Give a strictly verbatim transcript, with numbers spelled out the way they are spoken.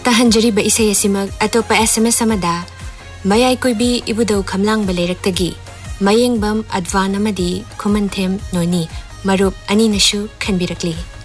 ꯇꯥꯍꯟꯖꯔꯤꯕ ꯏꯁꯩ ꯑꯁꯤꯃꯛ ꯑꯇꯣꯞꯄ S M S ꯑꯃꯗ ꯃꯌꯥꯏ ꯀꯣꯏꯕꯤ ꯏꯕꯨꯗꯧ ꯈꯝꯂꯥꯡꯕ ꯂꯩꯔꯛꯇꯒꯤ ꯃꯌꯦꯡꯕꯝ ꯑꯗ꯭ꯋꯥꯟ ꯑꯃꯗꯤ ꯈꯨꯃꯟꯊꯦꯝ ꯅꯣꯅꯤ ꯃꯔꯨꯞ ꯑꯅꯤꯅꯁꯨ ꯈꯟꯕꯤꯔꯛꯂꯤ꯫